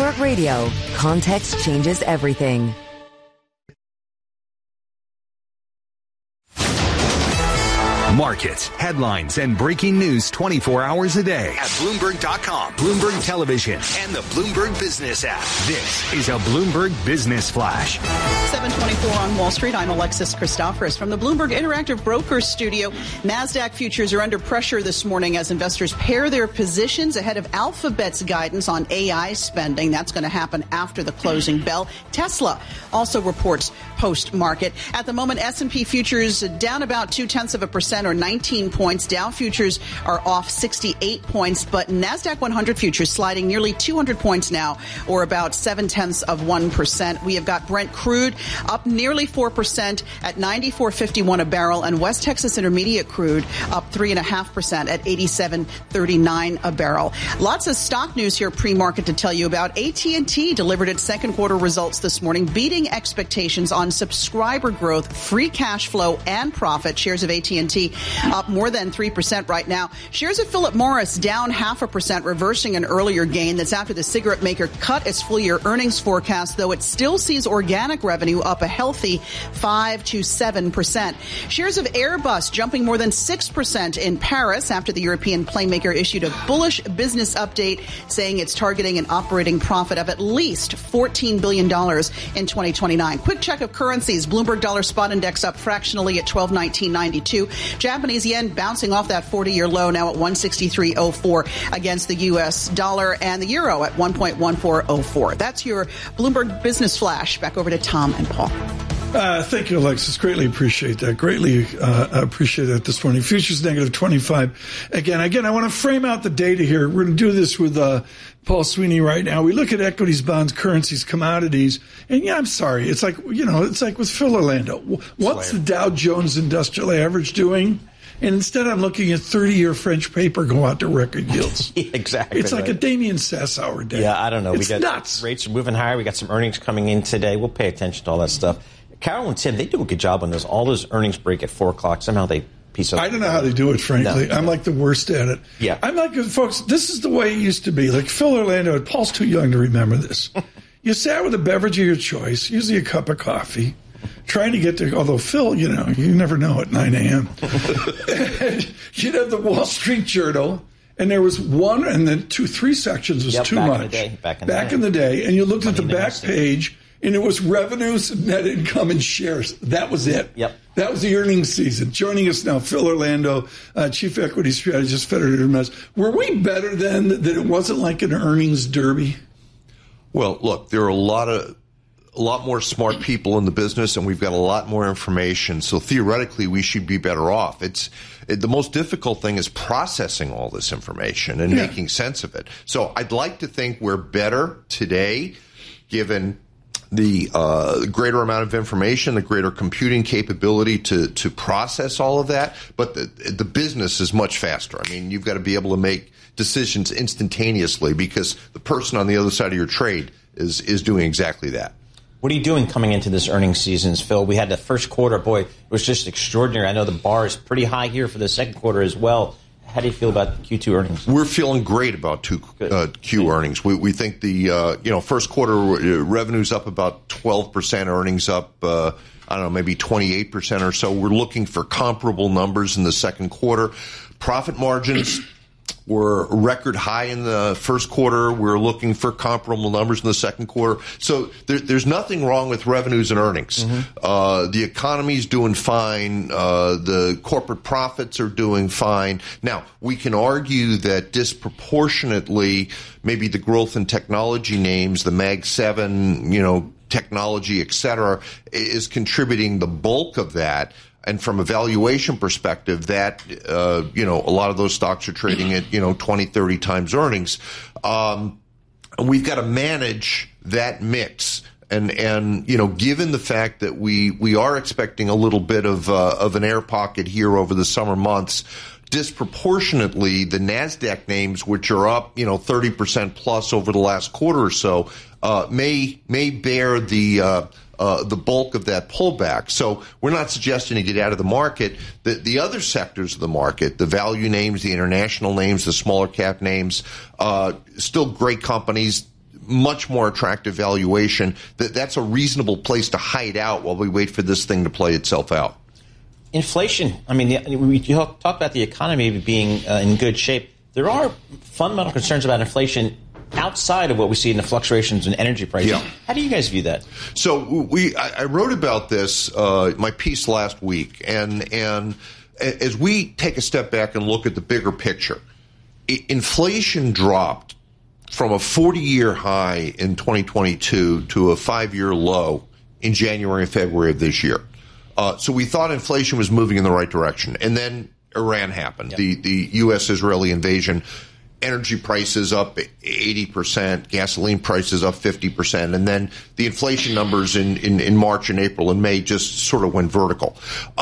Bloomberg Radio. Context changes everything. Markets, headlines, and breaking news 24 hours a day at Bloomberg.com, Bloomberg Television, and the Bloomberg Business app. This is a Bloomberg Business Flash. 7:24 on Wall Street. I'm Alexis Christoforous from the Bloomberg Interactive Brokers Studio. NASDAQ futures are under pressure this morning as investors pair their positions ahead of Alphabet's guidance on AI spending. That's going to happen after the closing bell. Tesla also reports post-market. At the moment, S&P futures down about 0.2% or 19 points. Dow futures are off 68 points, but NASDAQ 100 futures sliding nearly 200 points now, or about 0.7%. We have got Brent crude up nearly 4% at 94.51 a barrel, and West Texas Intermediate crude up 3.5% at 87.39 a barrel. Lots of stock news here pre-market to tell you about. AT&T delivered its second quarter results this morning, beating expectations on subscriber growth, free cash flow, and profit. Shares of AT&T up more than 3% right now. Shares of Philip Morris down 0.5%, reversing an earlier gain. That's after the cigarette maker cut its full-year earnings forecast, though it still sees organic revenue up a healthy 5 to 7%. Shares of Airbus jumping more than 6% in Paris after the European plane maker issued a bullish business update saying it's targeting an operating profit of at least $14 billion in 2029. Quick check of currencies. Bloomberg Dollar Spot Index up fractionally at 1219.92. Japanese yen bouncing off that 40-year low now at 163.04 against the U.S. dollar, and the euro at 1.1404. That's your Bloomberg Business Flash. Back over to Tom and Paul. Thank you, Alexis. Greatly appreciate that. Greatly appreciate that this morning. Futures negative 25. Again, I want to frame out the data here. We're going to do this with Paul Sweeney right now. We look at equities, bonds, currencies, commodities, and I'm sorry. It's like, it's like with Phil Orlando. What's the Dow Jones Industrial Average doing? And instead, I'm looking at 30-year French paper go out to record yields. Exactly. It's like a Damien Sassower day. Yeah, I don't know. It's nuts. Rates are moving higher. We got some earnings coming in today. We'll pay attention to all that stuff. Carol and Tim, they do a good job on this. All those earnings break at 4 o'clock. Somehow they piece up. I don't know how they do it, frankly. No. I'm like the worst at it. Yeah. I'm like, folks, this is the way it used to be. Like Phil Orlando, Paul's too young to remember this. You sat with a beverage of your choice, usually a cup of coffee, trying to get to, although Phil, you never know at 9 a.m. You'd have the Wall Street Journal, and there was one, and then 3 sections was too much. Back in the day. And you looked at the back page, and it was revenues, net income, and shares. That was it. Yep. That was the earnings season. Joining us now, Phil Orlando, Chief Equity Strategist, Federated Hermes. Were we better then that it wasn't like an earnings derby? Well, look, there are a lot more smart people in the business, and we've got a lot more information. So theoretically, we should be better off. The most difficult thing is processing all this information and making sense of it. So I'd like to think we're better today, given the greater amount of information, the greater computing capability to process all of that. But the business is much faster. I mean, you've got to be able to make decisions instantaneously because the person on the other side of your trade is doing exactly that. What are you doing coming into this earnings season, Phil? We had the first quarter. Boy, it was just extraordinary. I know the bar is pretty high here for the second quarter as well. How do you feel about Q2 earnings? We're feeling great about Q earnings. We think the first quarter revenue's up about 12%, earnings up maybe 28% or so. We're looking for comparable numbers in the second quarter. Profit margins were record high in the first quarter. We're looking for comparable numbers in the second quarter. So there's nothing wrong with revenues and earnings. Mm-hmm. The economy's doing fine. The corporate profits are doing fine. Now, we can argue that disproportionately, maybe the growth in technology names, the Mag 7, technology, et cetera, is contributing the bulk of that. And from a valuation perspective, that, a lot of those stocks are trading at, 20, 30 times earnings. And we've got to manage that mix. And given the fact that we are expecting a little bit of an air pocket here over the summer months, disproportionately, the NASDAQ names, which are up, 30% plus over the last quarter or so, may bear the bulk of that pullback. So we're not suggesting to get out of the market. The other sectors of the market, the value names, the international names, the smaller cap names, still great companies. much more attractive valuation. That's a reasonable place to hide out while we wait for this thing to play itself out. Inflation. I mean, we talk about the economy being in good shape. There are fundamental concerns about inflation outside of what we see in the fluctuations in energy prices. Yeah. How do you guys view that? So I wrote about this, my piece last week, and as we take a step back and look at the bigger picture, inflation dropped from a 40-year high in 2022 to a 5-year low in January and February of this year. So we thought inflation was moving in the right direction. And then Iran happened, the U.S.-Israeli invasion. Energy prices up 80%, gasoline prices up 50%, and then the inflation numbers in March and April and May just sort of went vertical.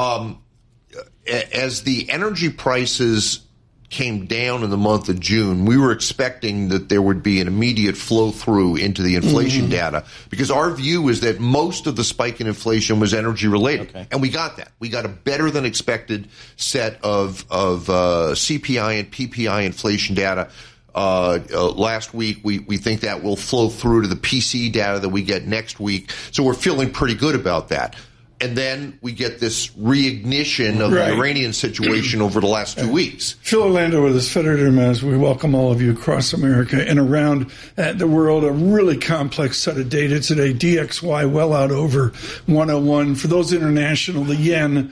As the energy prices came down in the month of June, we were expecting that there would be an immediate flow through into the inflation data, because our view is that most of the spike in inflation was energy related. Okay. And we got that. We got a better than expected set of CPI and PPI inflation data. Last week, we think that will flow through to the PCE data that we get next week. So we're feeling pretty good about that. And then we get this reignition of the Iranian situation over the last 2 weeks. Phil Orlando with us, Federated Hermes. We welcome all of you across America and around the world. A really complex set of data today. DXY well out over 101. For those international, the yen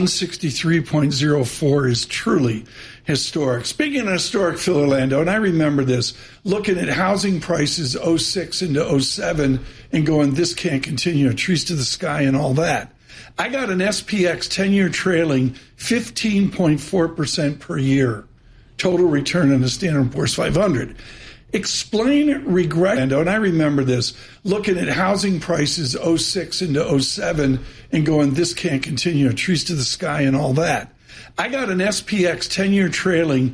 163.04 is truly historic. Speaking of historic, Phil Orlando, and I remember this, looking at housing prices 06 into 07 and going, this can't continue, trees to the sky and all that. I got an SPX 10-year trailing 15.4% per year. Total return on the Standard & Poor's 500. Explain regression, and I remember this, looking at housing prices 06 into 07 and going, this can't continue, trees to the sky and all that. I got an SPX 10-year trailing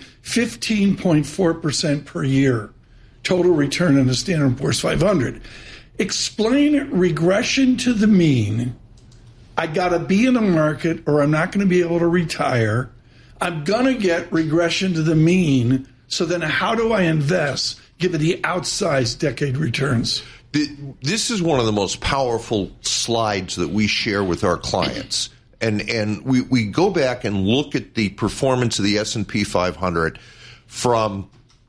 15.4% per year. Total return on the Standard & Poor's 500. Explain regression to the mean. I got to be in a market or I'm not going to be able to retire. I'm going to get regression to the mean. So then how do I invest given the outsized decade returns? This is one of the most powerful slides that we share with our clients. And we go back and look at the performance of the S&P 500 from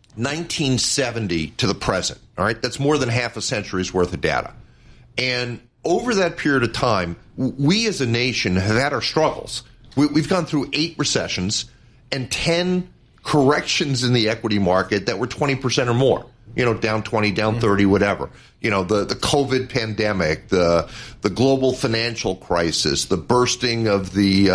1970 to the present. All right, that's more than half a century's worth of data. And over that period of time, we as a nation have had our struggles. We've gone through 8 recessions and 10 corrections in the equity market that were 20% or more. You know, down 20, down 30, whatever. You know, the COVID pandemic, the global financial crisis, the bursting of the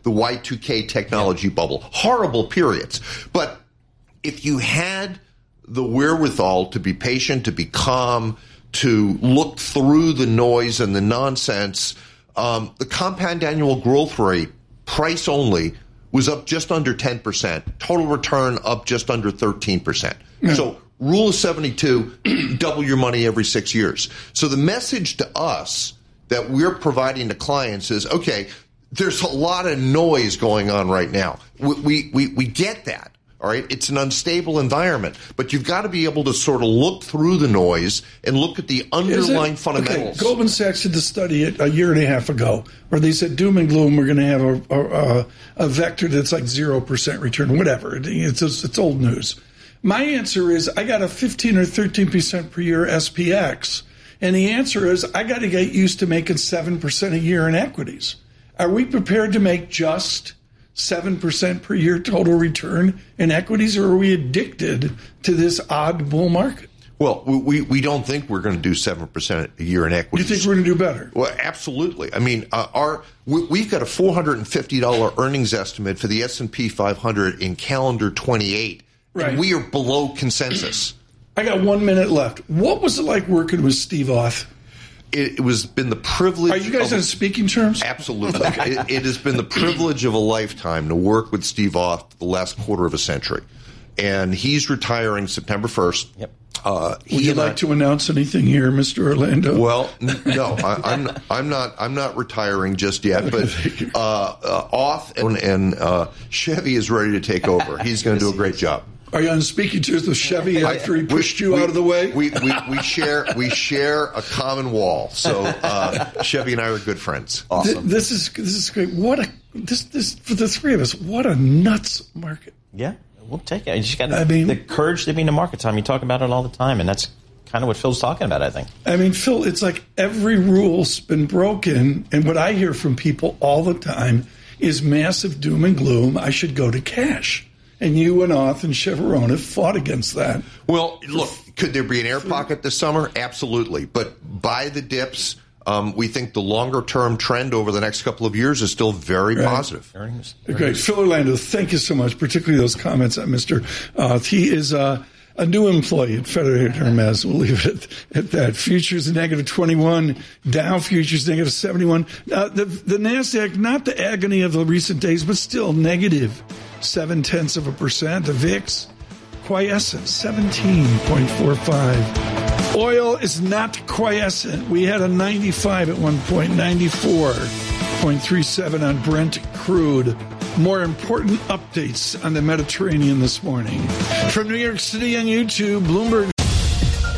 Y2K technology bubble. Horrible periods. But if you had the wherewithal to be patient, to be calm, to look through the noise and the nonsense, the compound annual growth rate, price only, was up just under 10%. Total return up just under 13%. Yeah. So rule of 72, double your money every 6 years. So the message to us that we're providing to clients is, okay, there's a lot of noise going on right now. We get that. All right, it's an unstable environment, but you've got to be able to sort of look through the noise and look at the underlying fundamentals. Okay. Goldman Sachs did the study a year and a half ago where they said doom and gloom, we're going to have a vector that's like 0% return, whatever. It's old news. My answer is I got a 15 or 13% per year SPX, and the answer is I got to get used to making 7% a year in equities. Are we prepared to make just 7% per year total return in equities, or are we addicted to this odd bull market? Well, we don't think we're going to do 7% a year in equities. You think we're going to do better? Well, absolutely. I mean, we've got a $450 earnings estimate for the S&P 500 in calendar 28, right, and we are below consensus. I got 1 minute left. What was it like working with Steve Auth? It was been the privilege. Are you guys on speaking terms? Absolutely. It has been the privilege of a lifetime to work with Steve Auth the last quarter of a century, and he's retiring September 1st. Yep. Would you like to announce anything here, Mr. Orlando? Well, no, I'm not retiring just yet. But Auth and Chevy is ready to take over. He's going to do a great job. Are you on speaking terms with Chevy after he pushed you out of the way? We share a common wall. So Chevy and I are good friends. Awesome. This is great. This for the three of us. What a nuts market. Yeah, we'll take it. You just got the courage to be in the market, Tom. You talk about it all the time, and that's kind of what Phil's talking about, I think. I mean, Phil, it's like every rule's been broken, and what I hear from people all the time is massive doom and gloom. I should go to cash. And you and Oth and Chevron have fought against that. Well, look, could there be an air pocket this summer? Absolutely. But buy the dips. We think the longer-term trend over the next couple of years is still very positive. Great. Phil Orlando, thank you so much, particularly those comments on Mr. Oth. He is a new employee at Federated Hermes. We'll leave it at that. Futures negative 21, Dow futures negative 71. The NASDAQ, not the agony of the recent days, but still negative 0.7%. The VIX, quiescent, 17.45. Oil is not quiescent. We had a 95 at one point, 94.37 on Brent crude. More important updates on the Mediterranean this morning. From New York City on YouTube, Bloomberg.